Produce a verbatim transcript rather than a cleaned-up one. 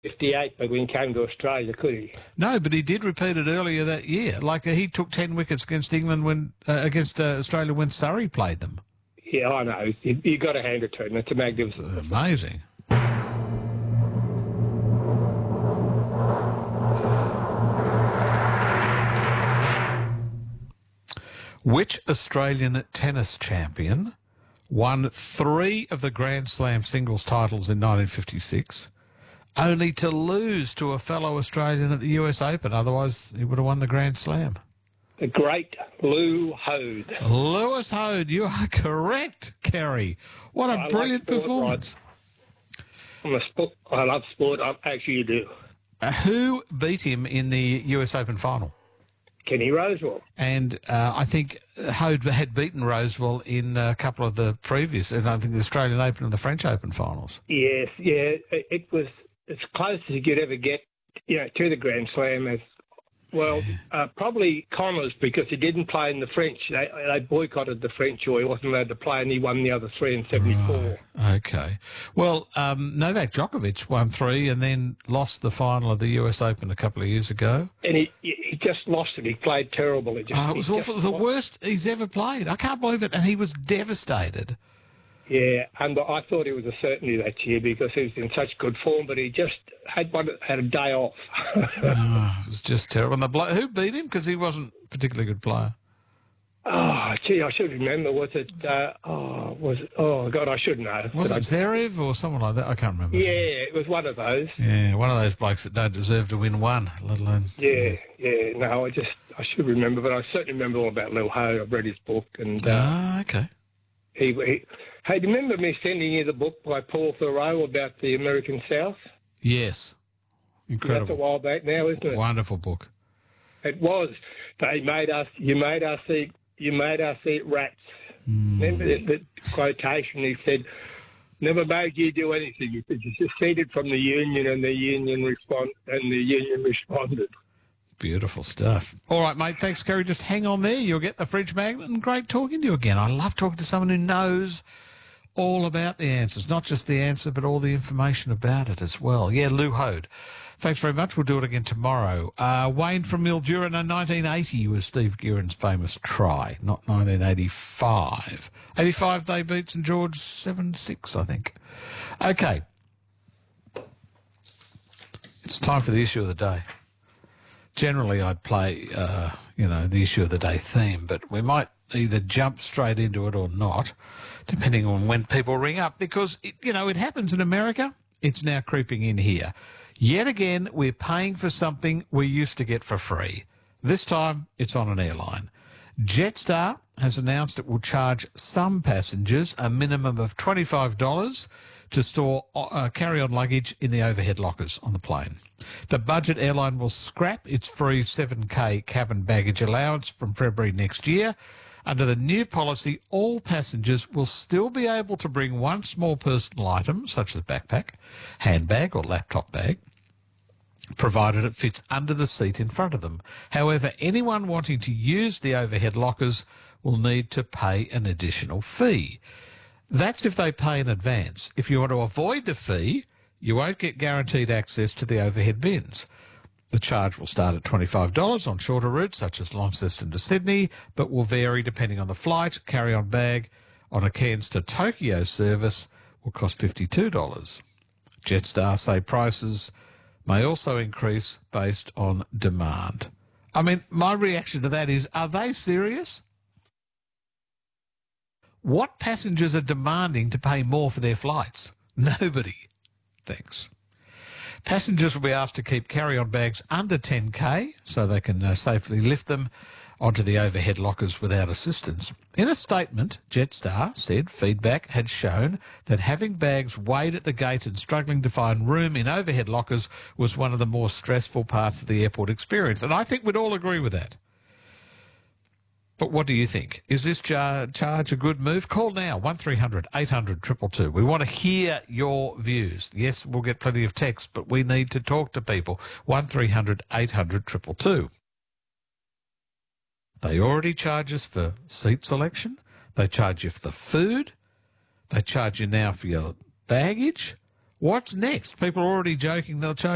fifty-eight, but when he came to Australia, could he? No, but he did repeat it earlier that year. Like uh, he took ten wickets against England when uh, against uh, Australia when Surrey played them. Yeah, I know. You, you got to hand it to him. It's a magnificent. It's amazing. Which Australian tennis champion won three of the Grand Slam singles titles in nineteen fifty-six, only to lose to a fellow Australian at the U S Open? Otherwise, he would have won the Grand Slam. The great Lou Hode. Lewis Hode, you are correct, Kerry. What a I brilliant like sport, performance. I'm a sport. I love sport. I actually do. Uh, who beat him in the U S Open final? Kenny Rosewell. And uh, I think Hode had beaten Rosewell in a couple of the previous, and I think the Australian Open and the French Open finals. Yes, yeah. It, it was as close as you could ever get, you know, to the Grand Slam. As well, uh, probably Connors, because he didn't play in the French. They, they boycotted the French, or he wasn't allowed to play, and he won the other three in seventy-four. Right. Okay. Well, um, Novak Djokovic won three and then lost the final of the U S Open a couple of years ago. And he he just lost it. He played terrible. He just, Oh, it was he awful. The worst he's ever played. I can't believe it. And he was devastated. Yeah, and I thought he was a certainty that year because he was in such good form, but he just had one, had a day off. Oh, it was just terrible. And the blo- who beat him? Because he wasn't a particularly good player. Oh, gee, I should remember. Was it? Uh, oh, was it? Oh God, I should know. Was But it Zverev or someone like that? I can't remember. I, yeah, it was one of those. Yeah, one of those blokes that don't deserve to win one, let alone. Yeah, yeah. No, I just I should remember, but I certainly remember all about Lil Ho. I've read his book, and uh, Ah, okay. he, he. Hey, do you remember me sending you the book by Paul Thoreau about the American South? Yes. That's a Incredible. while back now, isn't it? Wonderful book. It was. They made us. You made us eat. You made us eat rats. Mm. Remember the, the quotation? He said, "Never made you do anything. You you seceded from the union, and the union respond, and the union responded." Beautiful stuff. All right, mate. Thanks, Kerry. Just hang on there. You'll get the fridge magnet, and great talking to you again. I love talking to someone who knows all about the answers, not just the answer, but all the information about it as well. Yeah, Lou Hode. Thanks very much. We'll do it again tomorrow. Uh, Wayne from Mildura, no, nineteen eighty was Steve Guerin's famous try, not nineteen eighty-five. eighty-five, they beat St George seven six, I think. Okay. It's time for the issue of the day. Generally, I'd play, uh, you know, the issue of the day theme, but we might either jump straight into it or not, depending on when people ring up, because, it, you know, it happens in America. It's now creeping in here. Yet again, we're paying for something we used to get for free. This time, it's on an airline. Jetstar has announced it will charge some passengers a minimum of twenty-five dollars to store uh, carry-on luggage in the overhead lockers on the plane. The budget airline will scrap its free seven K cabin baggage allowance from February next year. Under the new policy, all passengers will still be able to bring one small personal item, such as a backpack, handbag or laptop bag, provided it fits under the seat in front of them. However, anyone wanting to use the overhead lockers will need to pay an additional fee. That's if they pay in advance. If you want to avoid the fee, you won't get guaranteed access to the overhead bins. The charge will start at twenty-five dollars on shorter routes, such as Launceston to Sydney, but will vary depending on the flight. Carry-on bag on a Cairns to Tokyo service will cost fifty-two dollars. Jetstar say prices may also increase based on demand. I mean, my reaction to that is, are they serious? What passengers are demanding to pay more for their flights? Nobody. Thanks. Passengers will be asked to keep carry-on bags under ten K so they can uh, safely lift them onto the overhead lockers without assistance. In a statement, Jetstar said feedback had shown that having bags weighed at the gate and struggling to find room in overhead lockers was one of the more stressful parts of the airport experience. And I think we'd all agree with that. But what do you think? Is this char- charge a good move? Call now, one three hundred eight hundred two two two. We want to hear your views. Yes, we'll get plenty of text, but we need to talk to people. one three hundred eight hundred two two two. They already charge us for seat selection. They charge you for the food. They charge you now for your baggage. What's next? People are already joking they'll charge